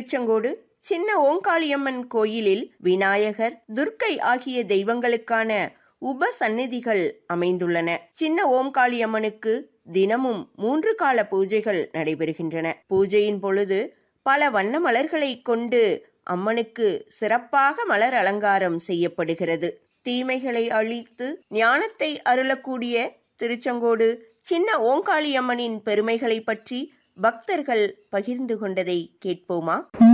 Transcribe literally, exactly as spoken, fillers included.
திருச்செங்கோடு சின்ன ஓங்காளியம்மன் கோயிலில் விநாயகர், துர்க்கை ஆகிய தெய்வங்களுக்கான உப சந்நிதிகள் அமைந்துள்ளன. சின்ன ஓம்காளியம்மனுக்கு தினமும் மூன்று கால பூஜைகள் நடைபெறுகின்றன. பூஜையின் பொழுது பல வண்ண மலர்களை கொண்டு அம்மனுக்கு சிறப்பாக மலர் அலங்காரம் செய்யப்படுகிறது. தீமைகளை அழித்து ஞானத்தை அருளக்கூடிய திருச்செங்கோடு சின்ன ஓங்காளியம்மனின் பெருமைகளை பற்றி பக்தர்கள் பகிர்ந்து கொண்டதை கேட்போமா?